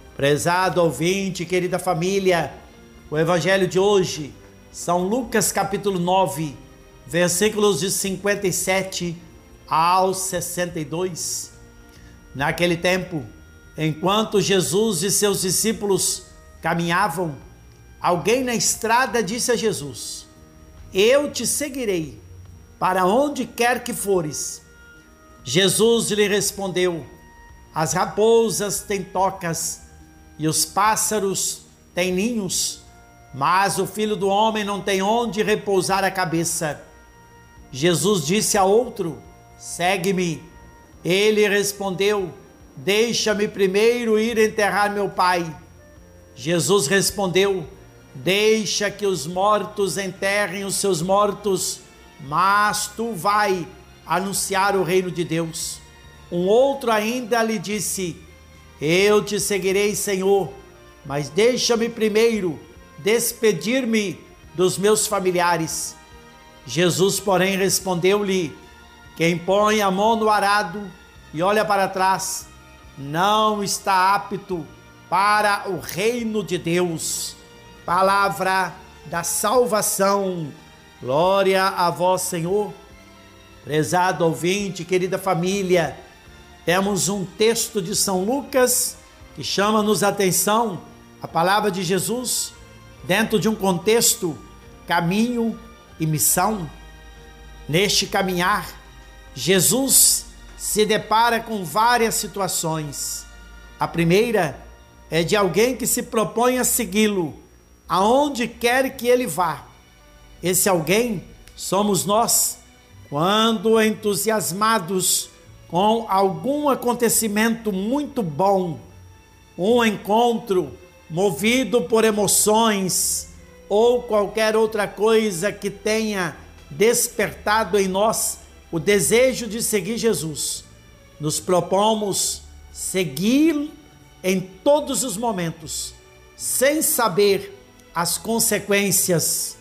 Prezado ouvinte, querida família, o evangelho de hoje, São Lucas capítulo 9, versículos de 57 ao 62. Naquele tempo, enquanto Jesus e seus discípulos caminhavam, alguém na estrada disse a Jesus: "Eu te seguirei, para onde quer que fores." Jesus lhe respondeu: "As raposas têm tocas e os pássaros têm ninhos, mas o Filho do Homem não tem onde repousar a cabeça." Jesus disse a outro: "Segue-me." Ele respondeu: "Deixa-me primeiro ir enterrar meu pai." Jesus respondeu: "Deixa que os mortos enterrem os seus mortos, mas tu vai anunciar o reino de Deus." Um outro ainda lhe disse: "Eu te seguirei, Senhor, mas deixa-me primeiro despedir-me dos meus familiares." Jesus, porém, respondeu-lhe: "Quem põe a mão no arado e olha para trás, não está apto para o reino de Deus." Palavra da salvação. Glória a vós, Senhor. Prezado ouvinte, querida família, temos um texto de São Lucas que chama-nos a atenção, a palavra de Jesus, dentro de um contexto caminho e missão. Neste caminhar, Jesus se depara com várias situações. A primeira é de alguém que se propõe a segui-lo, aonde quer que ele vá. Esse alguém somos nós, quando entusiasmados com algum acontecimento muito bom, um encontro movido por emoções ou qualquer outra coisa que tenha despertado em nós o desejo de seguir Jesus, nos propomos segui-lo em todos os momentos, sem saber as consequências,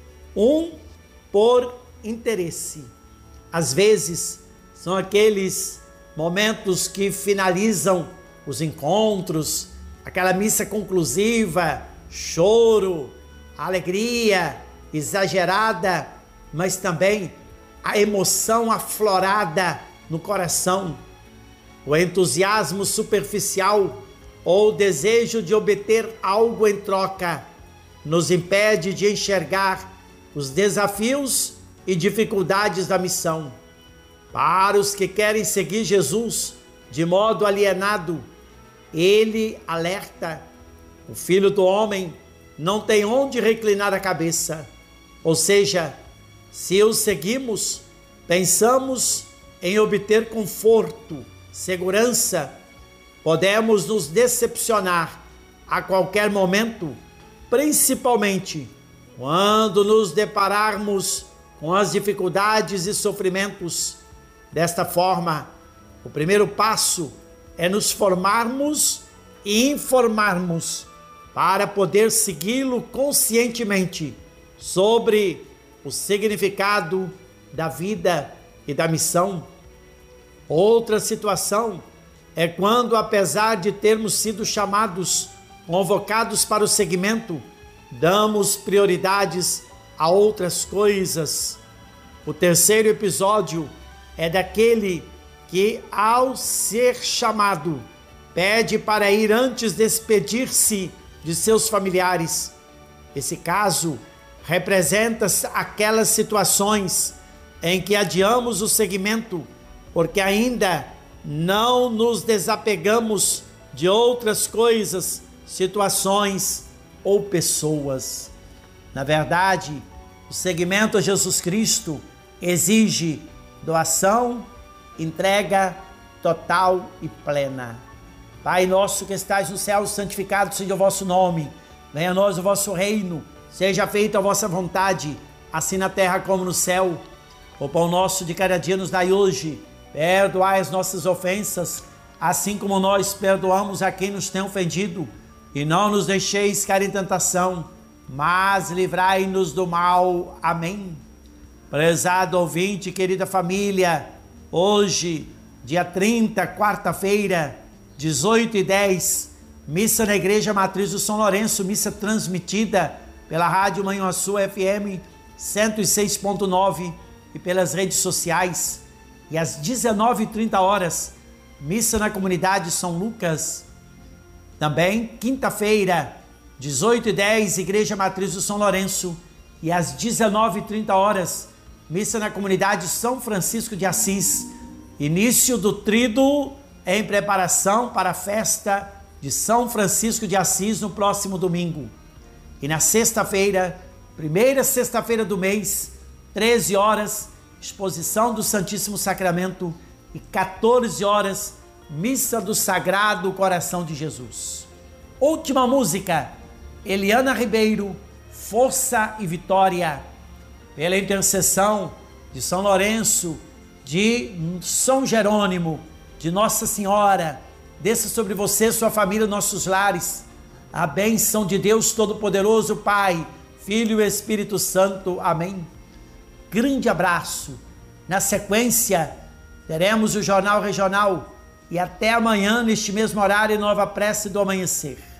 por interesse. Às vezes, são aqueles momentos que finalizam os encontros, aquela missa conclusiva, choro, alegria exagerada, mas também a emoção aflorada no coração, o entusiasmo superficial ou o desejo de obter algo em troca nos impede de enxergar os desafios e dificuldades da missão. Para os que querem seguir Jesus de modo alienado, ele alerta: o Filho do Homem não tem onde reclinar a cabeça. Ou seja, se o seguimos, pensamos em obter conforto, segurança, podemos nos decepcionar a qualquer momento, principalmente quando nos depararmos com as dificuldades e sofrimentos. Desta forma, o primeiro passo é nos formarmos e informarmos para poder segui-lo conscientemente sobre o significado da vida e da missão. Outra situação é quando, apesar de termos sido chamados, convocados para o seguimento, damos prioridades a outras coisas. O terceiro episódio é daquele que, ao ser chamado, pede para ir antes despedir-se de seus familiares. Esse caso representa aquelas situações em que adiamos o seguimento porque ainda não nos desapegamos de outras coisas, situações ou pessoas. Na verdade, o seguimento a Jesus Cristo exige doação, entrega total e plena. Pai nosso que estais no céu, santificado seja o vosso nome. Venha a nós o vosso reino. Seja feita a vossa vontade, assim na terra como no céu. O pão nosso de cada dia nos dai hoje. Perdoai as nossas ofensas, assim como nós perdoamos a quem nos tem ofendido. E não nos deixeis cair em tentação, mas livrai-nos do mal. Amém. Prezado ouvinte, querida família, hoje, dia 30, quarta-feira, 18h10, missa na Igreja Matriz do São Lourenço, missa transmitida pela Rádio Manhuaçu FM 106.9 e pelas redes sociais. E às 19h30, missa na comunidade São Lucas. Também, quinta-feira, 18h10, Igreja Matriz do São Lourenço. E às 19h30, missa na comunidade São Francisco de Assis. Início do tríduo em preparação para a festa de São Francisco de Assis no próximo domingo. E na sexta-feira, primeira sexta-feira do mês, 13h, exposição do Santíssimo Sacramento, e 14h, missa do Sagrado Coração de Jesus. Última música, Eliana Ribeiro, Força e Vitória, pela intercessão de São Lourenço, de São Jerônimo, de Nossa Senhora, desça sobre você, sua família, nossos lares, a bênção de Deus Todo-Poderoso, Pai, Filho e Espírito Santo. Amém. Grande abraço. Na sequência, teremos o Jornal Regional e até amanhã, neste mesmo horário, nova prece do amanhecer.